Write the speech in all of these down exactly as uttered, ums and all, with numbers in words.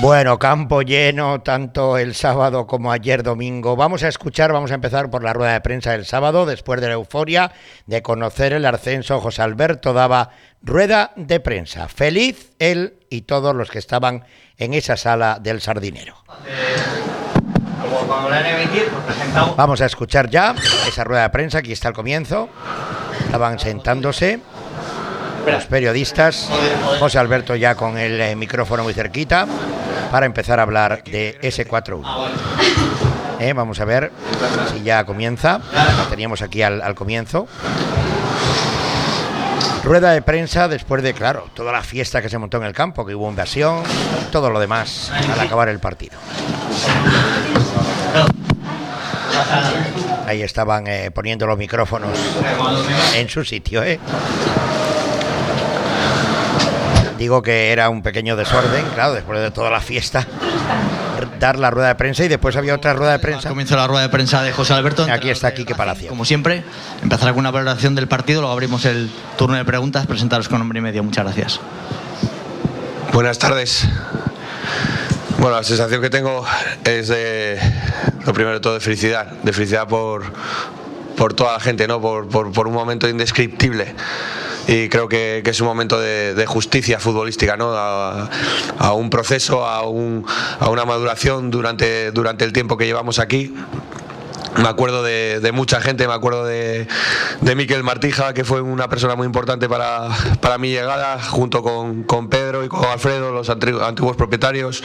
Bueno, campo lleno tanto el sábado como ayer domingo. Vamos a escuchar, vamos a empezar por la rueda de prensa del sábado, después de la euforia de conocer el ascenso. José Alberto daba rueda de prensa. Feliz él y todos los que estaban en esa sala del Sardinero. Vamos a escuchar ya esa rueda de prensa. Aquí está el comienzo. Estaban sentándose los periodistas, José Alberto ya con el eh, micrófono muy cerquita para empezar a hablar de ese cuatro uno. Eh, vamos a ver si ya comienza. Lo teníamos aquí al, al comienzo. Rueda de prensa después de, claro, toda la fiesta que se montó en el campo, que hubo invasión, todo lo demás al acabar el partido. Ahí estaban eh, poniendo los micrófonos en su sitio, ¿eh? Digo que era un pequeño desorden, claro, después de toda la fiesta, dar la rueda de prensa y después había otra rueda de prensa. Comienza la rueda de prensa de José Alberto. Aquí está Quique Palacio. Como siempre, empezará con una valoración del partido, luego abrimos el turno de preguntas, presentaros con nombre y medio. Muchas gracias. Buenas tardes. Bueno, la sensación que tengo es de, lo primero de todo, de felicidad, de felicidad por, por toda la gente, ¿no? Por, por, por un momento indescriptible. Y creo que, que es un momento de, de justicia futbolística, ¿no? A, a un proceso, a, un, a una maduración durante, durante el tiempo que llevamos aquí. Me acuerdo de, de mucha gente, me acuerdo de, de Miquel Martija, que fue una persona muy importante para, para mi llegada, junto con, con Pedro y con Alfredo, los antiguos propietarios.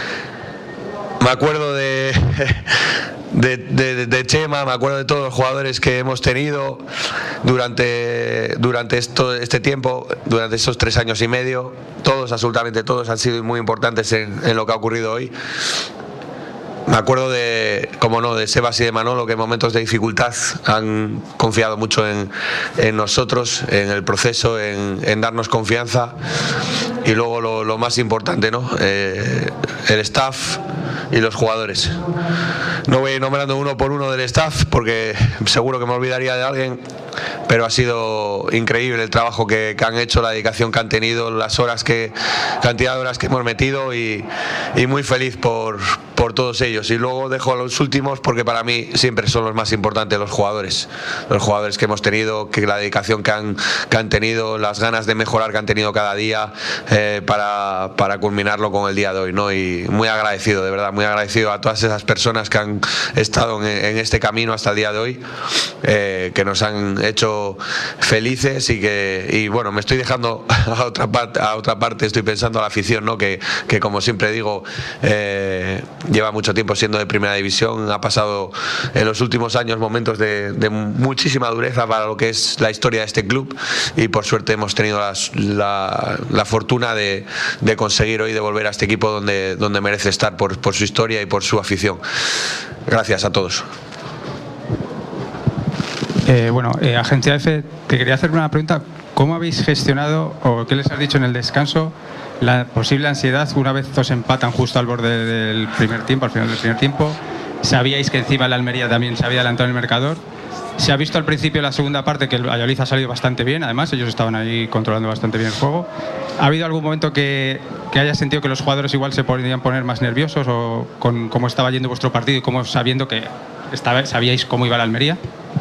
Me acuerdo de, de, de, de Chema, me acuerdo de todos los jugadores que hemos tenido durante, durante esto, este tiempo, durante estos tres años y medio. Todos, absolutamente todos, han sido muy importantes en, en lo que ha ocurrido hoy. Me acuerdo de, como no, de Sebas y de Manolo, que en momentos de dificultad han confiado mucho en, en nosotros, en el proceso, en, en darnos confianza. Y luego lo, lo más importante, ¿no? Eh, el staff y los jugadores. No voy nombrando uno por uno del staff porque seguro que me olvidaría de alguien, pero ha sido increíble el trabajo que, que han hecho, la dedicación que han tenido, las horas que, cantidad de horas que hemos metido y, y muy feliz por, por todos ellos. Y luego dejo a los últimos porque para mí siempre son los más importantes, los jugadores, los jugadores que hemos tenido, que la dedicación que han, que han tenido, las ganas de mejorar que han tenido cada día eh, para, para culminarlo con el día de hoy, ¿no? Y muy agradecido, de verdad, muy agradecido a todas esas personas que han estado en, en este camino hasta el día de hoy, eh, que nos han hecho felices y que, y bueno, me estoy dejando a otra parte, a otra parte estoy pensando a la afición, ¿no? Que, que como siempre digo, eh, lleva mucho tiempo siendo de primera división, ha pasado en los últimos años momentos de, de muchísima dureza para lo que es la historia de este club y por suerte hemos tenido la, la, la fortuna de, de conseguir hoy devolver a este equipo donde, donde merece estar por, por su historia y por su afición. Gracias a todos. Eh, bueno, eh, Agencia F, te quería hacer una pregunta. ¿Cómo habéis gestionado o qué les has dicho en el descanso la posible ansiedad una vez os empatan justo al borde del primer tiempo, al final del primer tiempo? Sabíais que encima el Almería también se había adelantado en el marcador. Se ha visto al principio la segunda parte que el Valladolid ha salido bastante bien, además ellos estaban ahí controlando bastante bien el juego. ¿Ha habido algún momento que, que hayas sentido que los jugadores igual se podían poner más nerviosos o con cómo estaba yendo vuestro partido y cómo sabiendo que estaba, sabíais cómo iba la Almería?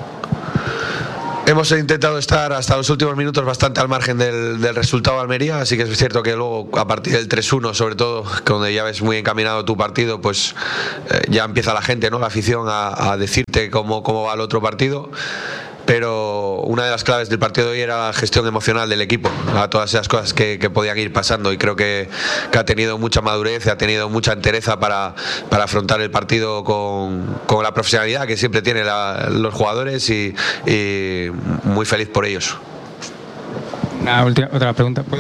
Hemos intentado estar hasta los últimos minutos bastante al margen del, del resultado de Almería, así que es cierto que luego a partir del tres uno, sobre todo, donde ya ves muy encaminado tu partido, pues eh, ya empieza la gente, ¿no? La afición a, a decirte cómo, cómo va el otro partido. Pero una de las claves del partido de hoy era la gestión emocional del equipo, a todas esas cosas que, que podían ir pasando, y creo que, que ha tenido mucha madurez, ha tenido mucha entereza para, para afrontar el partido con, con la profesionalidad que siempre tienen los jugadores y, y muy feliz por ellos. Una última, otra pregunta, ¿puedo?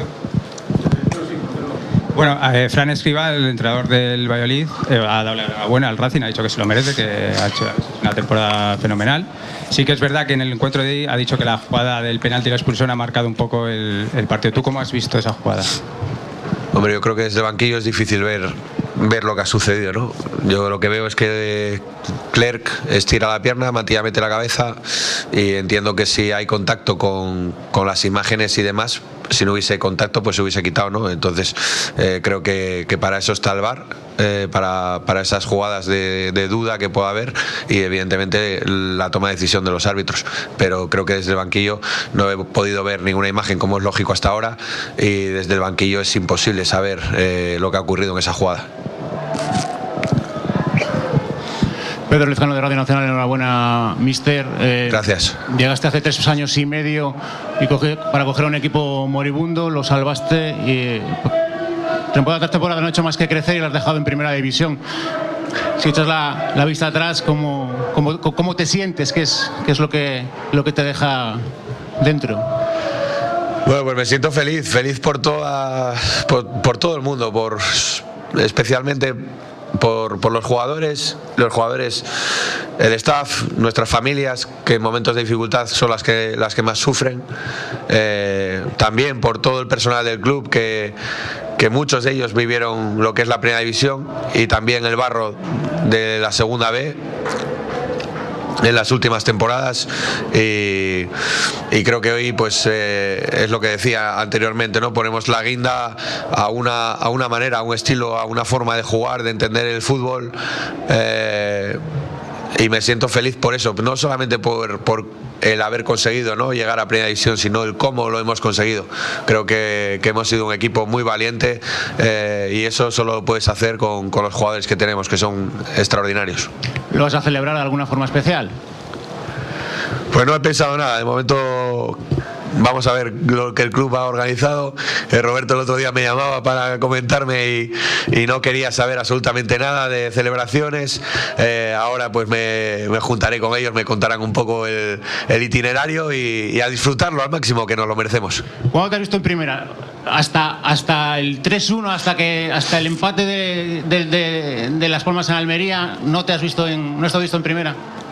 Bueno, eh, Fran Escribá, el entrenador del Valladolid, eh, ha dado la enhorabuena al Racing, ha dicho que se lo merece, que ha hecho una temporada fenomenal. Sí que es verdad que en el encuentro de hoy ha dicho que la jugada del penalti y la expulsión ha marcado un poco el, el partido. ¿Tú cómo has visto esa jugada? Hombre, yo creo que desde el banquillo es difícil ver, ver lo que ha sucedido, ¿no? Yo lo que veo es que Clerc estira la pierna, Matías mete la cabeza y entiendo que si hay contacto con, con las imágenes y demás, si no hubiese contacto pues se hubiese quitado, ¿no? Entonces eh, creo que, que para eso está el V A R, eh, para, para esas jugadas de, de duda que pueda haber y evidentemente la toma de decisión de los árbitros, pero creo que desde el banquillo no he podido ver ninguna imagen como es lógico hasta ahora y desde el banquillo es imposible saber eh, lo que ha ocurrido en esa jugada. Pedro Lezcano de Radio Nacional, enhorabuena, mister. Eh, Gracias. Llegaste hace tres años y medio y coge, para coger a un equipo moribundo, lo salvaste y temporada tras temporada no ha hecho más que crecer y lo has dejado en primera división. Si echas la, la vista atrás, ¿cómo, cómo, cómo te sientes? ¿Qué es, qué es lo, que, lo que te deja dentro? Bueno, pues me siento feliz, feliz por, toda, por, por todo el mundo, por especialmente por, por los jugadores, los jugadores, el staff, nuestras familias, que en momentos de dificultad son las que, las que más sufren, eh, también por todo el personal del club, que, que muchos de ellos vivieron lo que es la primera división y también el barro de la segunda B en las últimas temporadas y, y creo que hoy pues eh, es lo que decía anteriormente, ¿no? Ponemos la guinda a una, a una manera, a un estilo, a una forma de jugar, de entender el fútbol eh, y me siento feliz por eso, no solamente por, por el haber conseguido, ¿no?, llegar a primera división, sino el cómo lo hemos conseguido. Creo que, que hemos sido un equipo muy valiente eh, y eso solo lo puedes hacer con, con los jugadores que tenemos, que son extraordinarios. ¿Lo vas a celebrar de alguna forma especial? Pues no he pensado nada, de momento vamos a ver lo que el club ha organizado. eh, Roberto el otro día me llamaba para comentarme y, y no quería saber absolutamente nada de celebraciones. eh, ahora pues me, me juntaré con ellos, me contarán un poco el, el itinerario y, y a disfrutarlo al máximo, que nos lo merecemos. ¿Cuándo te has visto en primera? Hasta, hasta el tres uno, hasta que hasta el empate de, de, de, de Las Palmas en Almería, ¿no te has visto en, no has visto en primera?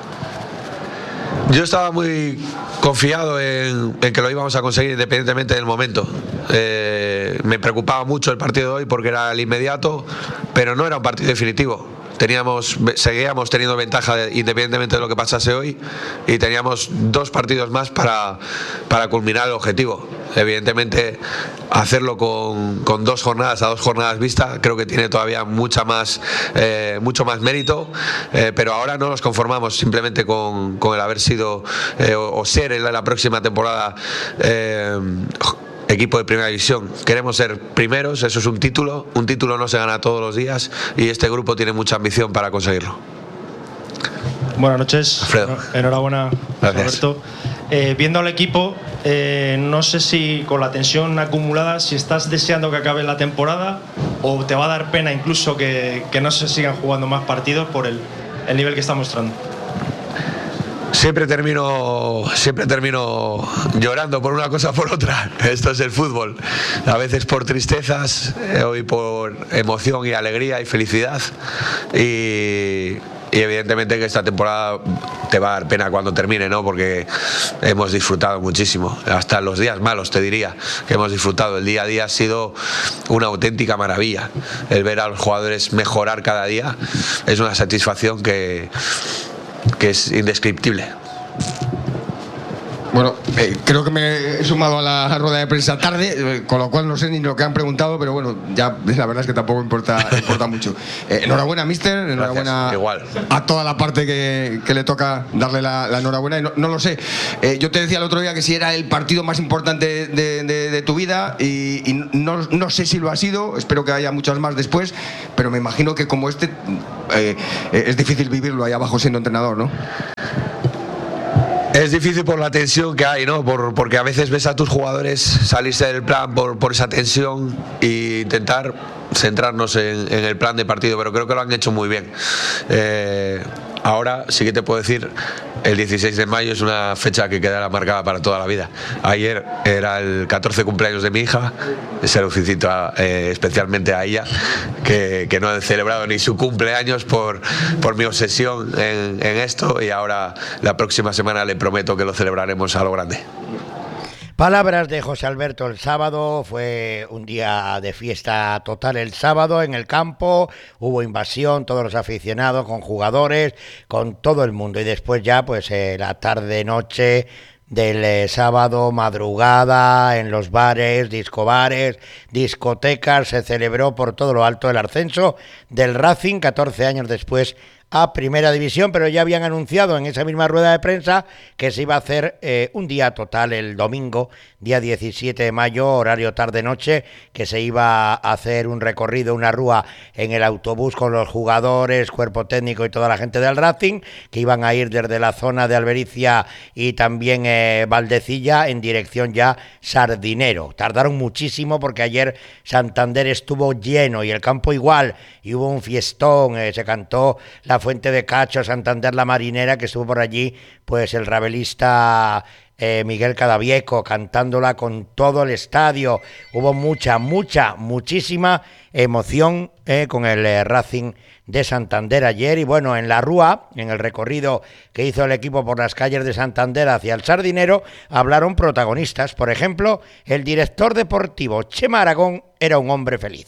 Yo estaba muy confiado en, en que lo íbamos a conseguir independientemente del momento. Eh, me preocupaba mucho el partido de hoy porque era el inmediato, pero no era un partido definitivo. Teníamos, seguíamos teniendo ventaja de, independientemente de lo que pasase hoy, y teníamos dos partidos más para, para culminar el objetivo. Evidentemente, hacerlo con, con dos jornadas a dos jornadas vista creo que tiene todavía mucha más, eh, mucho más mérito, eh, pero ahora no nos conformamos simplemente con, con el haber sido eh, o, o ser en la, la próxima temporada eh, equipo de primera división. Queremos ser primeros, eso es un título, un título no se gana todos los días y este grupo tiene mucha ambición para conseguirlo. Buenas noches, Alfredo. Enhorabuena, Gracias. Roberto. Eh, viendo al equipo, eh, no sé si con la tensión acumulada, si estás deseando que acabe la temporada o te va a dar pena incluso que, que no se sigan jugando más partidos por el, el nivel que está mostrando. Siempre termino, siempre termino llorando por una cosa o por otra. Esto es el fútbol. A veces por tristezas, eh, hoy por emoción y alegría y felicidad. Y, y evidentemente que esta temporada te va a dar pena cuando termine, ¿no? Porque hemos disfrutado muchísimo. Hasta los días malos, te diría, que hemos disfrutado. El día a día ha sido una auténtica maravilla. El ver a los jugadores mejorar cada día es una satisfacción que... que es indescriptible. Bueno, eh, creo que me he sumado a la rueda de prensa tarde, eh, con lo cual no sé ni lo que han preguntado, pero bueno, ya la verdad es que tampoco importa, importa mucho. Eh, enhorabuena, mister, enhorabuena. Igual. A toda la parte que, que le toca darle la, la enhorabuena. Y no, no lo sé, eh, yo te decía el otro día que si era el partido más importante de, de, de tu vida y, y no, no sé si lo ha sido, espero que haya muchas más después, pero me imagino que como este eh, es difícil vivirlo ahí abajo siendo entrenador, ¿no? Es difícil por la tensión que hay, ¿no? Por, porque a veces ves a tus jugadores salirse del plan por, por esa tensión e intentar centrarnos en, en el plan de partido, pero creo que lo han hecho muy bien. Eh, ahora sí que te puedo decir, el dieciséis de mayo es una fecha que quedará marcada para toda la vida. Ayer era el catorce cumpleaños de mi hija, se lo felicito a, eh, especialmente a ella, que, que no ha celebrado ni su cumpleaños por, por mi obsesión en, en esto, y ahora la próxima semana le prometo que lo celebraremos a lo grande. Palabras de José Alberto el sábado, fue un día de fiesta total el sábado en el campo, hubo invasión, todos los aficionados, con jugadores, con todo el mundo, y después ya pues eh, la tarde-noche del eh, sábado, madrugada, en los bares, discobares, discotecas, se celebró por todo lo alto el ascenso del Racing, catorce años después, a Primera División, pero ya habían anunciado en esa misma rueda de prensa que se iba a hacer eh, un día total el domingo, día diecisiete de mayo, horario tarde-noche, que se iba a hacer un recorrido, una rúa en el autobús con los jugadores, cuerpo técnico y toda la gente del Racing, que iban a ir desde la zona de Albericia y también eh, Valdecilla en dirección ya Sardinero. Tardaron muchísimo porque ayer Santander estuvo lleno y el campo igual, y hubo un fiestón, eh, se cantó la Fuente de Cacho, Santander la Marinera, que estuvo por allí pues el rabelista eh, Miguel Cadavieco cantándola con todo el estadio. Hubo mucha, mucha, muchísima emoción eh, con el eh, Racing de Santander ayer. Y bueno, en la rúa, en el recorrido que hizo el equipo por las calles de Santander hacia el Sardinero, hablaron protagonistas. Por ejemplo, el director deportivo Chema Aragón era un hombre feliz.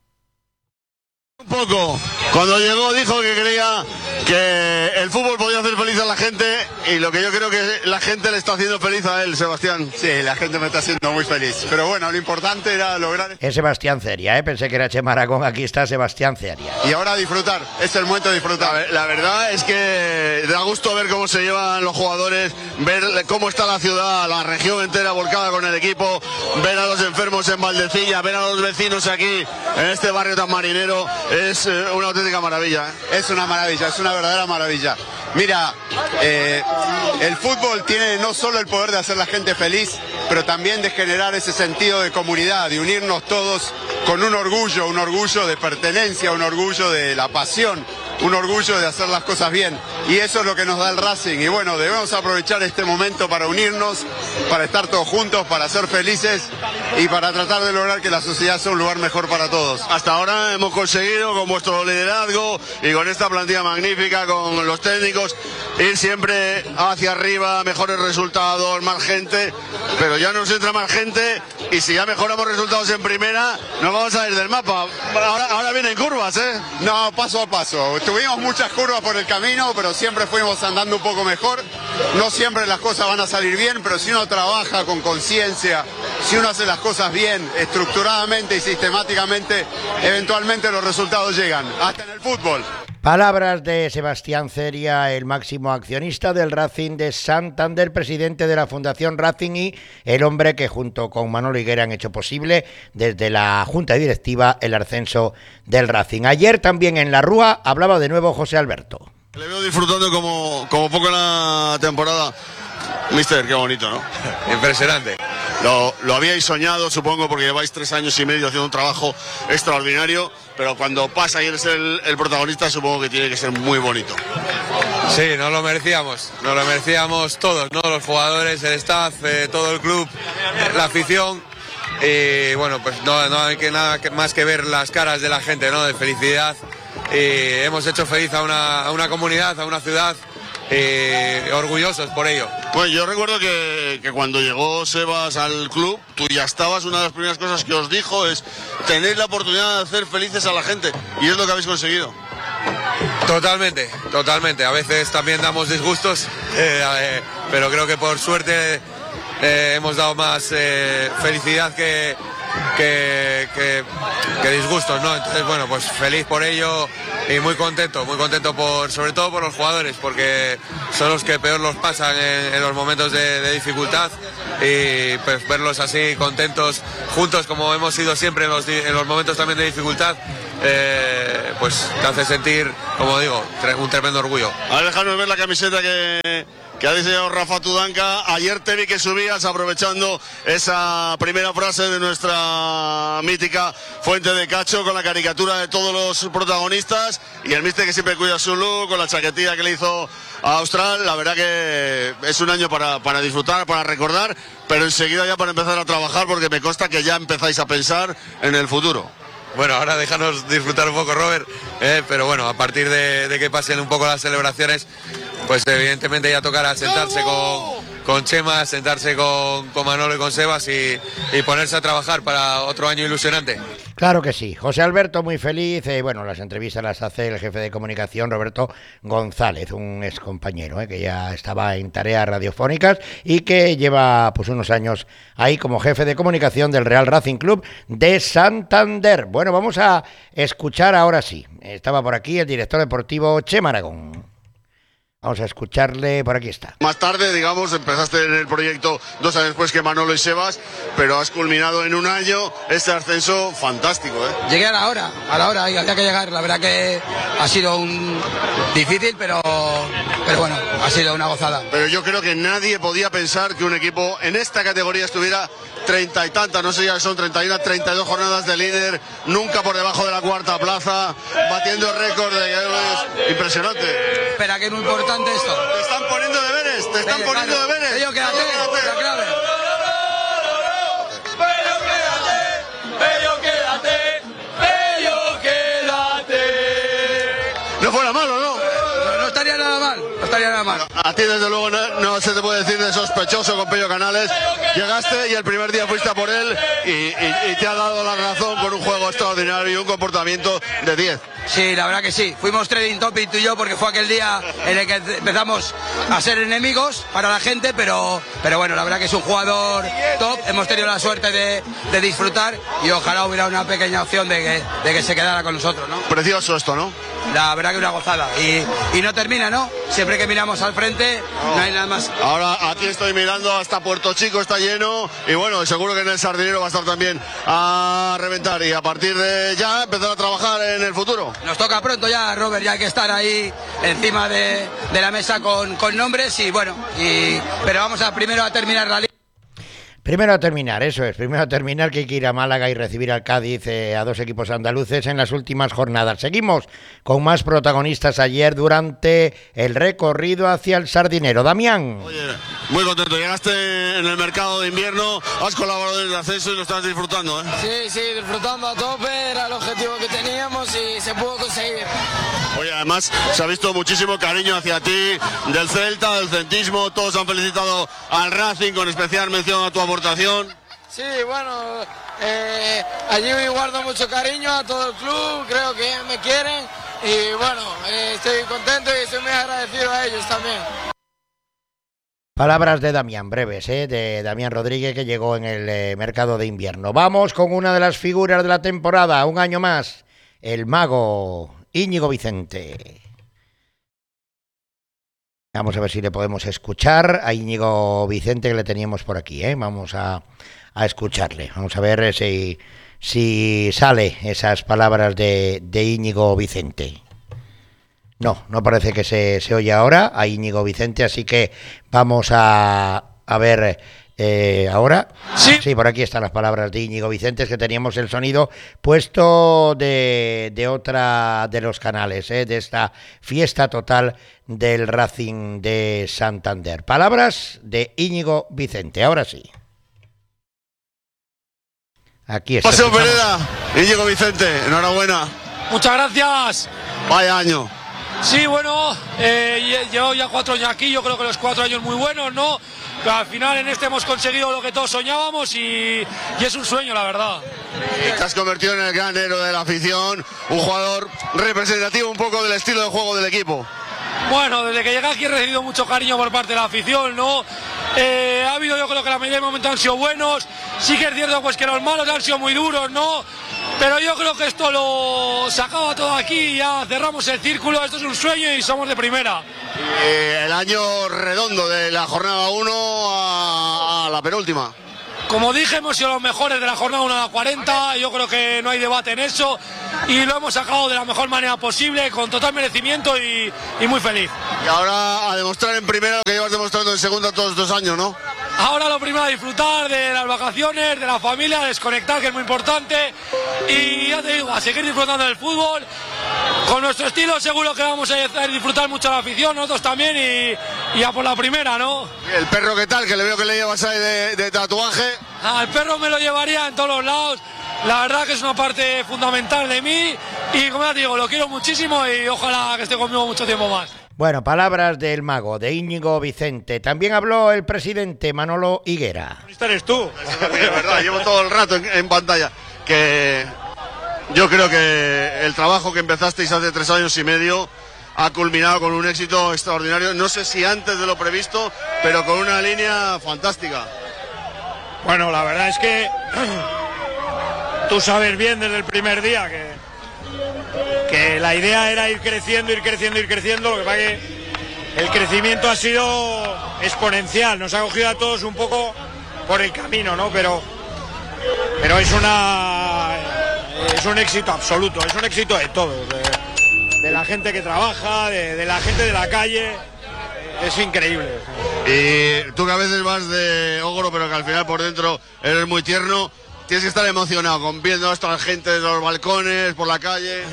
Un poco, cuando llegó dijo que creía que el fútbol podía hacer feliz a la gente, y lo que yo creo que la gente le está haciendo feliz a él, Sebastián. Sí, la gente me está haciendo muy feliz, pero bueno, lo importante era lograr... Es Sebastián Ceria, ¿eh? Pensé que era Chema Aragón, aquí está Sebastián Ceria. Y ahora disfrutar, es el momento de disfrutar. La, la verdad es que da gusto ver cómo se llevan los jugadores, ver cómo está la ciudad, la región entera volcada con el equipo, ver a los enfermos en Valdecilla, ver a los vecinos aquí en este barrio tan marinero. Es eh, una auténtica maravilla, ¿eh? Es una maravilla, es una verdadera maravilla. Mira, eh, el fútbol tiene no solo el poder de hacer la gente feliz, pero también de generar ese sentido de comunidad, de unirnos todos con un orgullo, un orgullo de pertenencia, un orgullo de la pasión, un orgullo de hacer las cosas bien. Y eso es lo que nos da el Racing. Y bueno, debemos aprovechar este momento para unirnos, para estar todos juntos, para ser felices y para tratar de lograr que la sociedad sea un lugar mejor para todos. Hasta ahora hemos conseguido, con vuestro liderazgo y con esta plantilla magnífica, con los técnicos, ir siempre hacia arriba, mejores resultados, más gente, pero ya nos entra más gente, y si ya mejoramos resultados en primera, nos vamos a ir del mapa. Ahora, ahora vienen curvas, ¿eh? No, paso a paso. Tuvimos muchas curvas por el camino, pero siempre fuimos andando un poco mejor. No siempre las cosas van a salir bien, pero si uno trabaja con conciencia, si uno hace las cosas bien, estructuradamente y sistemáticamente, eventualmente los resultados llegan, hasta en el fútbol. Palabras de Sebastián Ceria, el máximo accionista del Racing de Santander, presidente de la Fundación Racing, y el hombre que junto con Manolo Higuera han hecho posible desde la Junta Directiva el ascenso del Racing. Ayer también en la Rúa hablaba de nuevo José Alberto. Le veo disfrutando como, como poco en la temporada. Mister, qué bonito, ¿no? Impresionante. Lo, lo habíais soñado, supongo, porque lleváis tres años y medio haciendo un trabajo extraordinario, pero cuando pasa y eres el, el protagonista, supongo que tiene que ser muy bonito. Sí, nos lo merecíamos, nos lo merecíamos todos, ¿no? Los jugadores, el staff, eh, todo el club, eh, la afición. Y bueno, pues no, no hay que nada que, más que ver las caras de la gente, ¿no? De felicidad. Y hemos hecho feliz a una, a una comunidad, a una ciudad. Eh, orgullosos por ello. Pues yo recuerdo que, que cuando llegó Sebas al club, tú ya estabas, una de las primeras cosas que os dijo es: tenéis la oportunidad de hacer felices a la gente, y es lo que habéis conseguido. Totalmente, totalmente. A veces también damos disgustos, eh, eh, pero creo que por suerte eh, hemos dado más eh, felicidad que, que, que, que disgustos, ¿no? Entonces, bueno, pues feliz por ello. Y muy contento, muy contento por, sobre todo por los jugadores, porque son los que peor los pasan en, en los momentos de, de dificultad, y pues verlos así contentos juntos como hemos sido siempre en los, en los momentos también de dificultad, eh, pues te hace sentir, como digo, un tremendo orgullo. A ver, déjanos ver la camiseta que... que ha diseñado Rafa Tudanca. Ayer te vi que subías aprovechando esa primera frase de nuestra mítica Fuente de Cacho, con la caricatura de todos los protagonistas, y el míster que siempre cuida su look, con la chaquetilla que le hizo a Austral. La verdad que es un año para, para disfrutar, para recordar, pero enseguida ya para empezar a trabajar, porque me consta que ya empezáis a pensar en el futuro. Bueno, ahora déjanos disfrutar un poco, Robert, eh, pero bueno, a partir de, de que pasen un poco las celebraciones, pues evidentemente ya tocará sentarse con, con Chema, sentarse con, con Manolo y con Sebas, y, y ponerse a trabajar para otro año ilusionante. Claro que sí. José Alberto muy feliz. Eh, bueno, las entrevistas las hace el jefe de comunicación Roberto González, un ex compañero eh, que ya estaba en tareas radiofónicas y que lleva pues unos años ahí como jefe de comunicación del Real Racing Club de Santander. Bueno, vamos a escuchar ahora sí. Estaba por aquí el director deportivo Chema Aragón. Vamos a escucharle, por aquí está. Más tarde, digamos, empezaste en el proyecto dos años después que Manolo y Sebas, pero has culminado en un año este ascenso fantástico, ¿eh? Llegué a la hora, a la hora, y había que llegar. La verdad que ha sido un difícil, pero, pero bueno, ha sido una gozada. Pero yo creo que nadie podía pensar que un equipo en esta categoría estuviera treinta y tantas, no sé ya son treinta y una, treinta y dos jornadas de líder, nunca por debajo de la cuarta plaza, batiendo el récord de es impresionante. Espera, que es muy importante esto. Te están poniendo deberes, te están Bello, poniendo claro. deberes. Bello, quédate, la clave. Bello, quédate, bello, quédate, bello, quédate. No fuera malo, ¿no? No, no estaría nada mal, no estaría nada mal. A ti desde luego no, no se te puede decir de sospechoso con Pello Canales. Llegaste y el primer día fuiste a por él y, y, y te ha dado la razón con un juego extraordinario y un comportamiento de diez. Sí, la verdad que sí. Fuimos trading topic tú y yo porque fue aquel día en el que empezamos a ser enemigos para la gente, pero, pero bueno, la verdad que es un jugador top. Hemos tenido la suerte de, de disfrutar y ojalá hubiera una pequeña opción de que, de que se quedara con nosotros, ¿no? Precioso esto, ¿no? La verdad que una gozada. Y, y no termina, ¿no? Siempre que miramos al frente, no, no hay nada más. Ahora aquí estoy mirando hasta Puerto Chico, está lleno. Y bueno, seguro que en el Sardinero va a estar también a reventar. Y a partir de ya empezar a trabajar en el futuro. Nos toca pronto ya, Robert, ya hay que estar ahí encima de, de la mesa con, con nombres. Y bueno, y, pero vamos a primero a terminar la liga. Primero a terminar, eso es, primero a terminar que hay que ir a Málaga y recibir al Cádiz, eh, a dos equipos andaluces en las últimas jornadas. Seguimos con más protagonistas ayer durante el recorrido hacia el Sardinero. Damián. Oye, muy contento, llegaste en el mercado de invierno, has colaborado en el ascenso y lo estás disfrutando, ¿eh? Sí, sí, disfrutando a tope, era el objetivo que teníamos y se pudo conseguir. Oye, además se ha visto muchísimo cariño hacia ti, del Celta, del centismo, todos han felicitado al Racing, con especial mención a tu aportación. Sí, bueno, eh, allí guardo mucho cariño a todo el club, creo que me quieren y bueno, eh, estoy contento y estoy muy agradecido a ellos también. Palabras de Damián, breves, ¿eh? de Damián Rodríguez, que llegó en el eh, mercado de invierno. Vamos con una de las figuras de la temporada, un año más, el mago Íñigo Vicente. Vamos a ver si le podemos escuchar a Íñigo Vicente, que le teníamos por aquí, ¿eh? Vamos a, a escucharle. Vamos a ver si, si sale esas palabras de, de Íñigo Vicente. No, no parece que se, se oye ahora a Íñigo Vicente, así que vamos a, a ver eh, ahora. ¿Sí? Sí, por aquí están las palabras de Íñigo Vicente, es que teníamos el sonido puesto de, de otra de los canales, ¿eh? de esta fiesta total del Racing de Santander. Palabras de Íñigo Vicente, ahora sí. Aquí está. Paseo Pereda, Íñigo Vicente, enhorabuena. Muchas gracias. Vaya año. Sí, bueno, eh, llevo ya cuatro años aquí, yo creo que los cuatro años muy buenos, ¿no? Pero al final en este hemos conseguido lo que todos soñábamos y, y es un sueño, la verdad. Y te has convertido en el gran héroe de la afición, un jugador representativo un poco del estilo de juego del equipo. Bueno, desde que llegué aquí he recibido mucho cariño por parte de la afición, ¿no? Eh, ha habido, yo creo que la mayoría de momentos han sido buenos, sí que es cierto pues que los malos han sido muy duros, ¿no? Pero yo creo que esto lo se acaba todo aquí, ya cerramos el círculo, esto es un sueño y somos de primera. Eh, el año redondo de la jornada uno a, a la penúltima. Como dije, hemos sido los mejores de la jornada uno a la cuarenta, yo creo que no hay debate en eso y lo hemos sacado de la mejor manera posible, con total merecimiento y, y muy feliz. Y ahora a demostrar en primera lo que llevas demostrando en segunda todos estos años, ¿no? Ahora lo primero a disfrutar de las vacaciones, de la familia, a desconectar, que es muy importante, y ya te digo, a seguir disfrutando del fútbol. Con nuestro estilo seguro que vamos a disfrutar mucho la afición, nosotros también, y, y a por la primera, ¿no? ¿El perro qué tal? Que le veo que le llevas ahí de, de tatuaje. Al perro me lo llevaría en todos los lados, la verdad que es una parte fundamental de mí, y como ya te digo, lo quiero muchísimo y ojalá que esté conmigo mucho tiempo más. Bueno, palabras del mago, de Íñigo Vicente. También habló el presidente Manolo Higuera. Eres tú. Es verdad, llevo todo el rato en, en pantalla. Que yo creo que el trabajo que empezasteis hace tres años y medio ha culminado con un éxito extraordinario, no sé si antes de lo previsto, pero con una línea fantástica. Bueno, la verdad es que tú sabes bien desde el primer día que, que la idea era ir creciendo, ir creciendo, ir creciendo, lo que pasa que el crecimiento ha sido exponencial, nos ha cogido a todos un poco por el camino, ¿no? Pero, pero es una es un éxito absoluto, es un éxito de todos, de, de la gente que trabaja, de, de la gente de la calle, es increíble. Y tú que a veces vas de ogro, pero que al final por dentro eres muy tierno, tienes que estar emocionado con viendo a esta gente de los balcones, por la calle.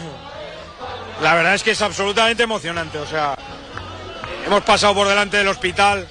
La verdad es que es absolutamente emocionante, o sea, hemos pasado por delante del hospital,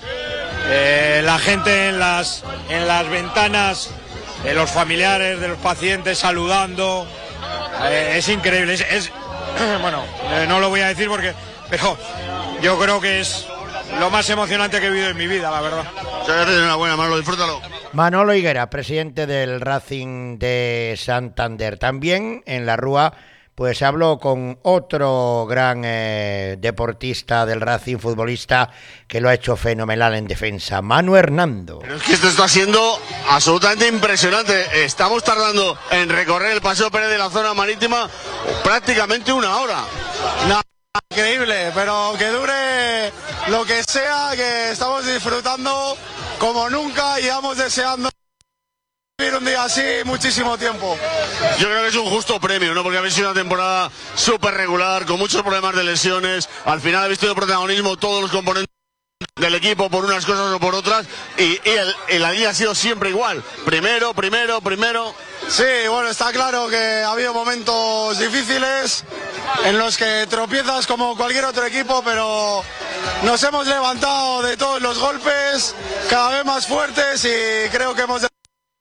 eh, la gente en las, en las ventanas, eh, los familiares de los pacientes saludando, eh, es increíble, es, es bueno, eh, no lo voy a decir porque, pero yo creo que es lo más emocionante que he vivido en mi vida, la verdad. Muchas gracias, enhorabuena, Manolo, disfrútalo. Manolo Higuera, presidente del Racing de Santander. También en la Rúa, pues habló con otro gran eh, deportista del Racing, futbolista, que lo ha hecho fenomenal en defensa, Manu Hernando. Pero es que esto está siendo absolutamente impresionante. Estamos tardando en recorrer el Paseo Pérez de la zona marítima prácticamente una hora. No. Increíble, pero que dure lo que sea, que estamos disfrutando como nunca y vamos deseando vivir un día así muchísimo tiempo. Yo creo que es un justo premio, ¿no? Porque habéis sido una temporada súper regular, con muchos problemas de lesiones. Al final habéis tenido protagonismo todos los componentes del equipo por unas cosas o por otras, y, y, el, y la línea ha sido siempre igual. Primero, primero, primero. Sí, bueno, está claro que ha habido momentos difíciles en los que tropiezas como cualquier otro equipo, pero nos hemos levantado de todos los golpes, cada vez más fuertes, y creo que hemos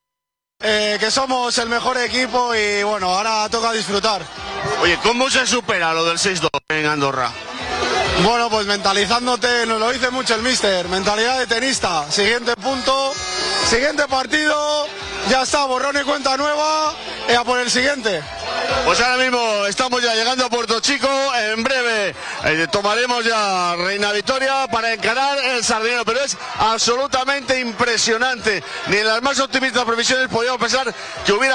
eh, que somos el mejor equipo y bueno, ahora toca disfrutar. Oye, ¿cómo se supera lo del seis dos en Andorra? Bueno, pues mentalizándote, nos lo dice mucho el míster, mentalidad de tenista, siguiente punto, siguiente partido, ya está, borrón y cuenta nueva, y a por el siguiente. Pues ahora mismo estamos ya llegando a Puerto Chico, en breve eh, tomaremos ya Reina Victoria para encarar el Sardinero, pero es absolutamente impresionante, ni en las más optimistas previsiones podíamos pensar que hubiera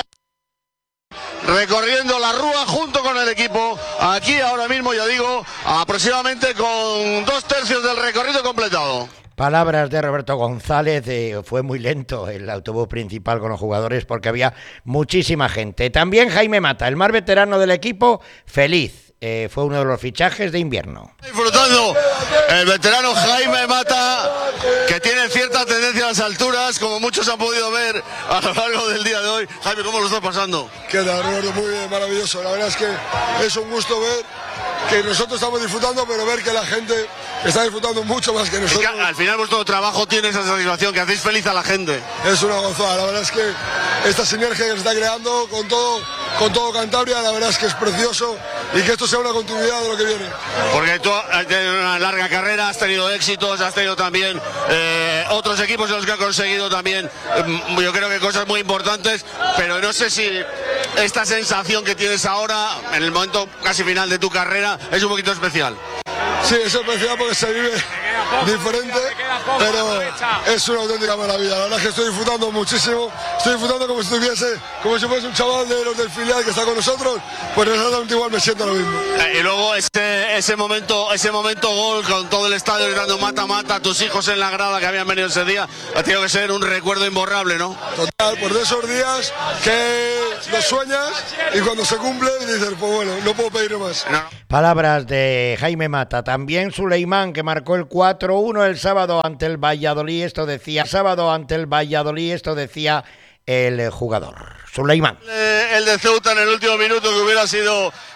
recorriendo la Rúa junto con el equipo, aquí ahora mismo, ya digo, aproximadamente con dos tercios del recorrido completado. Palabras de Roberto González, eh, fue muy lento el autobús principal con los jugadores porque había muchísima gente. También Jaime Mata, el más veterano del equipo, feliz. Eh, fue uno de los fichajes de invierno. Disfrutando el veterano Jaime Mata, que tiene cierta tendencia a las alturas, como muchos han podido ver a lo largo del día de hoy. Jaime, ¿cómo lo estás pasando? ¿Qué tal, Roberto? Muy bien, maravilloso. La verdad es que es un gusto ver que nosotros estamos disfrutando, pero ver que la gente está disfrutando mucho más que nosotros. Es que al final vuestro trabajo tiene esa satisfacción, que hacéis feliz a la gente. Es una gozada, la verdad es que esta sinergia que se está creando con todo, con todo Cantabria, la verdad es que es precioso, y que esto sea una continuidad de lo que viene. Porque tú has tenido una larga carrera, has tenido éxitos, has tenido también eh, otros equipos en los que has conseguido también, eh, yo creo que cosas muy importantes, pero no sé si esta sensación que tienes ahora, en el momento casi final de tu carrera, es un poquito especial. Sí, es especial porque se vive diferente, pero es una auténtica maravilla. La verdad es que estoy disfrutando muchísimo, estoy disfrutando como si estuviese, como si fuese un chaval de los del filial que está con nosotros, pues exactamente igual me siento lo mismo. Eh, y luego ese, ese momento, ese momento gol con todo el estadio gritando mata, mata, tus hijos en la grada que habían venido ese día, ha tenido que ser un recuerdo imborrable, ¿no? Total, pues de esos días que los sueñas y cuando se cumple dices, pues bueno, no puedo pedir más. No. Palabras de Jaime Mata. También Suleimán, que marcó el cuatro uno el sábado ante el Valladolid. Esto decía, sábado ante el Valladolid, esto decía el jugador. Suleimán. El de Ceuta en el último minuto, que hubiera sido